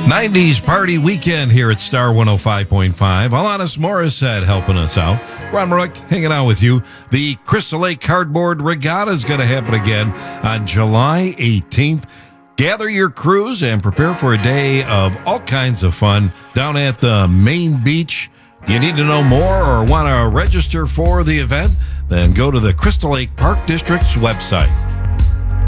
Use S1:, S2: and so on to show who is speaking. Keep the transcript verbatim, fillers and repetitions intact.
S1: nineties party weekend here at Star one oh five point five. Alanis Morissette helping us out. Ron Rook hanging out with you. The Crystal Lake Cardboard Regatta is going to happen again on July eighteenth. Gather your crews and prepare for a day of all kinds of fun down at the main beach. You need to know more or want to register for the event? Then go to the Crystal Lake Park District's website.